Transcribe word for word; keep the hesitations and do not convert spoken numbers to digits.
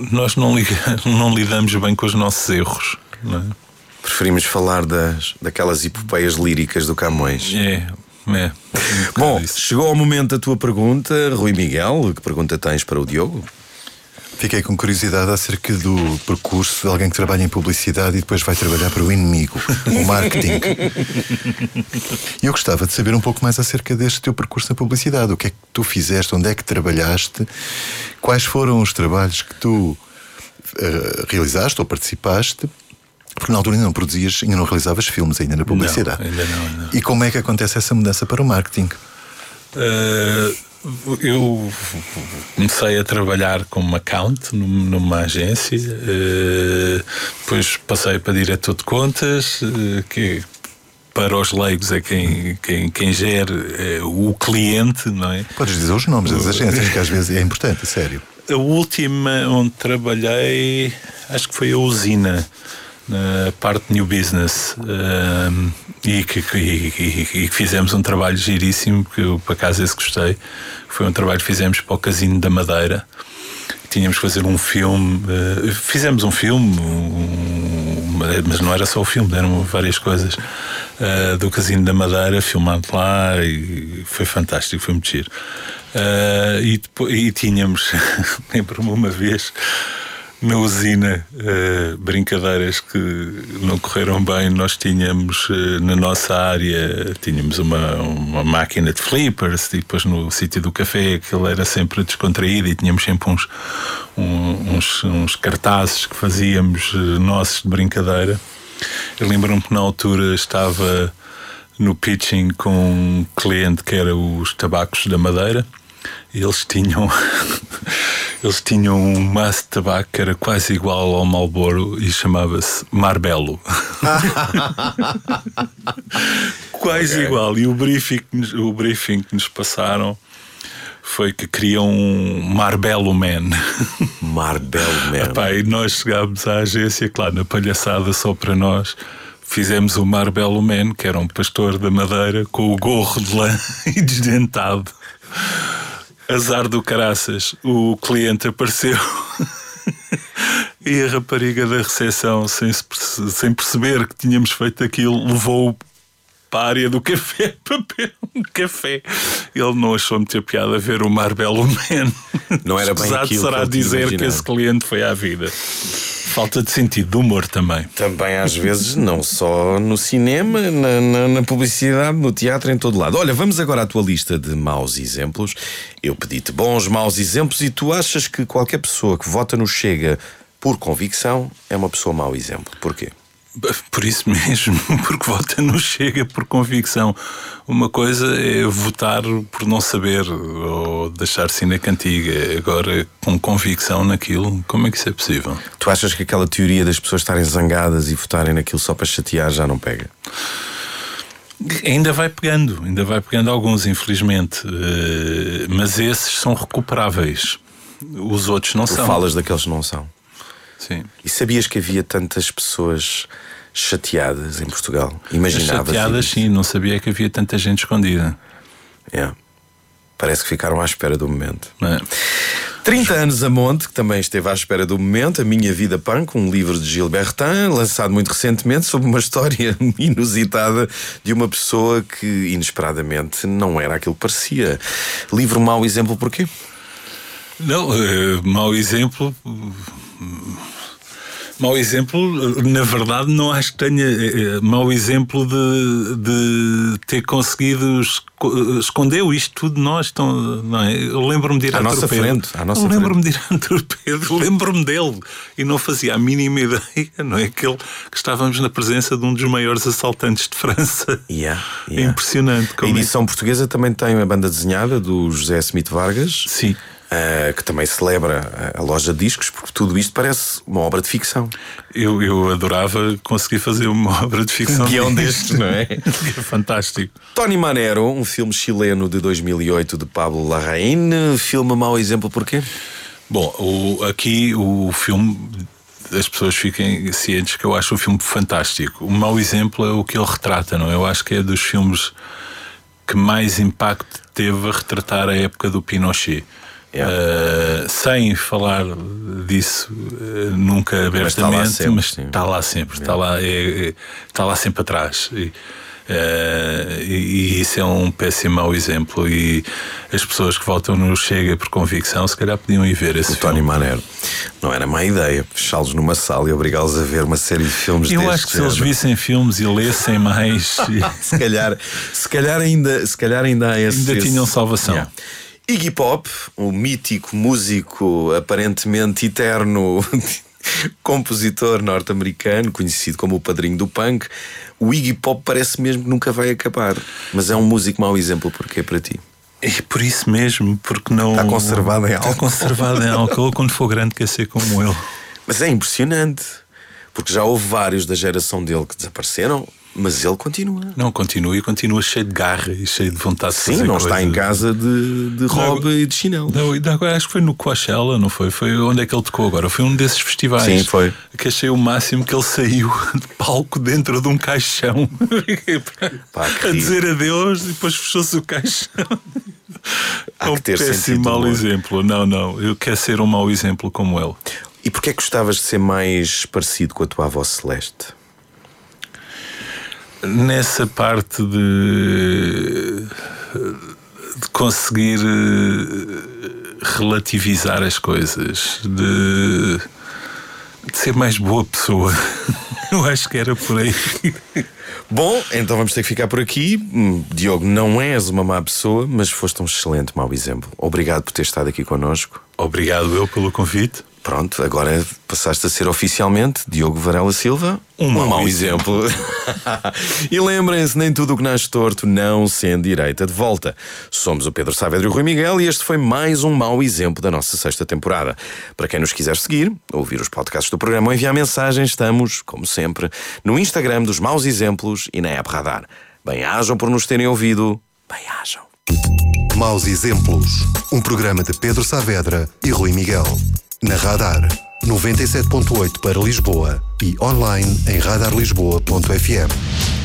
nós não, liga, não lidamos bem com os nossos erros, não é? Preferimos falar das, daquelas epopeias líricas do Camões. É, é. Bom, chegou ao momento da tua pergunta, Rui Miguel. Que pergunta tens para o Diogo? Fiquei com curiosidade acerca do percurso de alguém que trabalha em publicidade e depois vai trabalhar para o inimigo, o marketing. E eu gostava de saber um pouco mais acerca deste teu percurso na publicidade. O que é que tu fizeste? Onde é que trabalhaste? Quais foram os trabalhos que tu uh, realizaste ou participaste? Porque na altura ainda não produzias, ainda não realizavas filmes ainda na publicidade. Não, ainda não, ainda não. E como é que acontece essa mudança para o marketing? Uh... Eu comecei a trabalhar como account numa agência, depois passei para diretor de contas, que para os leigos é quem, quem, quem gera o cliente, não é? Podes dizer os nomes das agências, que às vezes é importante, sério. A última onde trabalhei, acho que foi a Usina, na parte de New Business, um, e, que, e, e, e que fizemos um trabalho giríssimo, que eu por acaso esse gostei. Foi um trabalho que fizemos para o Casino da Madeira. Tínhamos que fazer um filme, uh, fizemos um filme, um, mas não era só o filme, eram várias coisas, uh, do Casino da Madeira, filmado lá, e foi fantástico, foi muito giro. Uh, e, depois, e tínhamos, lembro-me uma vez, na usina, uh, brincadeiras que não correram bem. Nós tínhamos uh, na nossa área, tínhamos uma, uma máquina de flippers, e depois no sítio do café aquilo era sempre descontraído e tínhamos sempre uns, um, uns, uns cartazes que fazíamos uh, nossos de brincadeira. Eu lembro-me que na altura estava no pitching com um cliente que era os Tabacos da Madeira. Eles tinham eles tinham um maço de tabaco que era quase igual ao Marlboro e chamava-se Marbelo. Quase okay. Igual. E o briefing, o briefing que nos passaram foi que queriam um Marbelo Man. Marbelo Man. Epá, e nós chegámos à agência, claro, na palhaçada só para nós. Fizemos o Marbelo Man, que era um pastor da Madeira com o gorro de lã e desdentado. Azar do caraças, o cliente apareceu e a rapariga da recepção, sem, se perce- sem perceber que tínhamos feito aquilo, levou-o para a área do café para beber um café. Ele não achou muita piada ver o Marbelo Man. Não era bem aquilo será que eu dizer imaginado. Que esse cliente foi à vida. Falta de sentido de humor também. Também às vezes, não só no cinema, na, na, na publicidade, no teatro, em todo lado. Olha, vamos agora à tua lista de maus exemplos. Eu pedi-te bons, maus exemplos e tu achas que qualquer pessoa que vota no Chega por convicção é uma pessoa mau exemplo. Porquê? Por isso mesmo, porque vota no Chega por convicção. Uma coisa é votar por não saber ou deixar-se ir na cantiga. Agora, com convicção naquilo, como é que isso é possível? Tu achas que aquela teoria das pessoas estarem zangadas e votarem naquilo só para chatear já não pega? Ainda vai pegando, ainda vai pegando alguns, infelizmente. Mas esses são recuperáveis. Os outros não tu são. Tu falas daqueles que não são. Sim. E sabias que havia tantas pessoas chateadas em Portugal? Imaginavas? Chateadas, sim, não sabia que havia tanta gente escondida. É. Parece que ficaram à espera do momento. É. trinta anos a monte, que também esteve à espera do momento. A Minha Vida Punk, um livro de Gilles Bertin, lançado muito recentemente, sobre uma história inusitada de uma pessoa que inesperadamente não era aquilo que parecia. Livro mau exemplo porquê? Não, uh, mau exemplo... Mau exemplo, na verdade, não acho que tenha é, mau exemplo de, de ter conseguido esco- esconder isto tudo de nós. Então, não é? Eu lembro-me de ir à, à nossa torpedo. frente, à nossa eu lembro-me frente. de ir à torpedo, lembro-me dele e não fazia a mínima ideia, não é? Aquele que estávamos na presença de um dos maiores assaltantes de França. Yeah, yeah. É impressionante. A edição é? portuguesa também tem uma banda desenhada do José Smith Vargas. Sim. Uh, que também celebra a loja de discos, porque tudo isto parece uma obra de ficção. Eu, eu adorava conseguir fazer uma obra de ficção. Que é um destes, não é? É fantástico. Tony Manero, um filme chileno de dois mil e oito de Pablo Larraín. Filme mau exemplo porquê? Bom, o, aqui o filme, as pessoas fiquem cientes que eu acho o filme fantástico. O mau exemplo é o que ele retrata, não? Eu acho que é dos filmes que mais impacto teve a retratar a época do Pinochet. Yeah. Uh, sem falar disso uh, nunca abertamente, mas está lá sempre, está lá, é, é, está lá sempre atrás. E, Uh, e, e isso é um péssimo mau exemplo. E as pessoas que votam no Chega por convicção, se calhar podiam ir ver esse o filme. Tony Manero. Não era má ideia fechá-los numa sala e obrigá-los a ver uma série de filmes Eu deste acho que género. se eles vissem filmes e lessem mais, se calhar, se calhar ainda, se calhar ainda há esse, ainda esse... tinham salvação. Yeah. Iggy Pop, o mítico músico aparentemente eterno compositor norte-americano, conhecido como o padrinho do punk. O Iggy Pop parece mesmo que nunca vai acabar. Mas é um músico mau exemplo, porque é para ti. É por isso mesmo, porque não... Está conservado em álcool. Está conservado em álcool. Quando for grande quer ser como ele. Mas é impressionante, porque já houve vários da geração dele que desapareceram, mas ele continua. Não, continua e continua cheio de garra e cheio de vontade de Sim, fazer não coisas. Está em casa de, de robe e de chinelo. Não, e agora acho que foi no Coachella, não foi? Foi onde é que ele tocou agora? Foi um desses festivais. Sim, foi. Que achei o máximo que ele saiu de palco dentro de um caixão. Pá, a dizer adeus e depois fechou-se o caixão. Há é um que ter péssimo mau humor. exemplo. Não, não, eu quero ser um mau exemplo como ele. E porquê é que gostavas de ser mais parecido com a tua avó Celeste? Nessa parte de, de conseguir relativizar as coisas, de, de ser mais boa pessoa. Eu acho que era por aí. Bom, então vamos ter que ficar por aqui. Diogo, não és uma má pessoa, mas foste um excelente mau exemplo. Obrigado por ter estado aqui connosco. Obrigado eu pelo convite. Pronto, agora passaste a ser oficialmente Diogo Varela Silva, um mau, mau exemplo. exemplo. E lembrem-se, nem tudo o que nasce torto não sendo direita de volta. Somos o Pedro Saavedra e o Rui Miguel e este foi mais um mau exemplo da nossa sexta temporada. Para quem nos quiser seguir, ouvir os podcasts do programa ou enviar mensagens, estamos, como sempre, no Instagram dos Maus Exemplos e na app Radar. Bem-ajam por nos terem ouvido. Bem-ajam. Maus Exemplos, um programa de Pedro Saavedra e Rui Miguel. Na Radar, noventa e sete ponto oito para Lisboa e online em radar lisboa ponto f m.